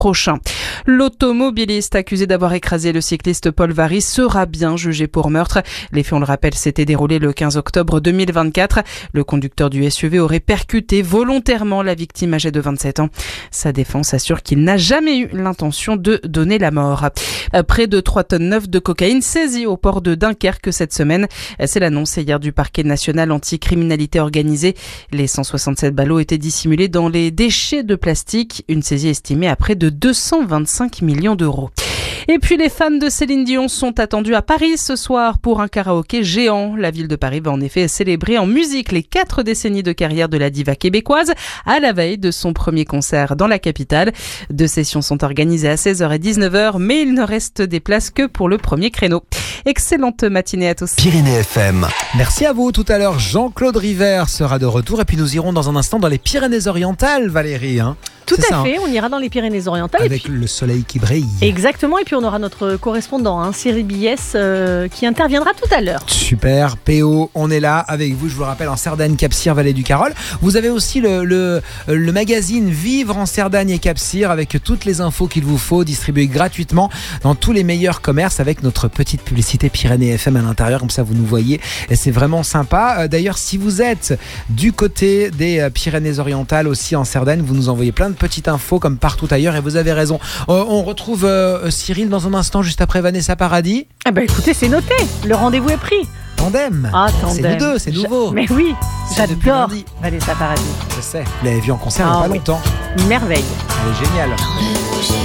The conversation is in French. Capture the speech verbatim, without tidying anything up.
prochain. L'automobiliste accusé d'avoir écrasé le cycliste Paul Varry sera bien jugé pour meurtre. Les faits, on le rappelle, s'étaient déroulés le quinze octobre deux mille vingt-quatre. Le conducteur du S U V aurait percuté volontairement la victime âgée de vingt-sept ans. Sa défense assure qu'il n'a jamais eu l'intention de donner la mort. Près de trois tonnes neuf de cocaïne saisie au port de Dunkerque cette semaine. C'est l'annonce hier du parquet national anti-criminalité organisée. Les cent soixante-sept ballots étaient dissimulés dans les déchets de plastique. Une saisie estimée à près de deux cent vingt-cinq millions d'euros. Et puis les fans de Céline Dion sont attendus à Paris ce soir pour un karaoké géant. La ville de Paris va en effet célébrer en musique les quatre décennies de carrière de la diva québécoise à la veille de son premier concert dans la capitale. Deux sessions sont organisées à seize heures et dix-neuf heures, mais il ne reste des places que pour le premier créneau. Excellente matinée à tous. Pyrénées F M. Merci à vous. Tout à l'heure, Jean-Claude River sera de retour et puis nous irons dans un instant dans les Pyrénées-Orientales, Valérie. Hein Tout C'est à ça, fait, hein, on ira dans les Pyrénées-Orientales. avec et puis... le soleil qui brille. Exactement, et puis on aura notre correspondant, hein, Cyril Biès, euh, qui interviendra tout à l'heure. Super, P O, on est là avec vous, je vous le rappelle, en Cerdagne, Cap-Cyr, Vallée du Carol. Vous avez aussi le, le, le magazine Vivre en Cerdagne et Cap-Cyr avec toutes les infos qu'il vous faut, distribuées gratuitement dans tous les meilleurs commerces avec notre petite publicité Pyrénées F M à l'intérieur, comme ça vous nous voyez et c'est vraiment sympa. D'ailleurs, si vous êtes du côté des Pyrénées-Orientales aussi en Cerdagne, vous nous envoyez plein de petites infos comme partout ailleurs et vous avez raison. Euh, on retrouve euh, Cyril dans un instant juste après Vanessa Paradis. Eh ben écoutez, c'est noté, le rendez-vous est pris. Tandem. Ah, tandem. C'est nous deux, c'est nouveau. Je... Mais oui, C'est depuis j'adore lundi. Vanessa Paradis. Je sais, vous l'avez vu en concert il n'y Ah a pas oui. longtemps. Merveille. Elle est géniale.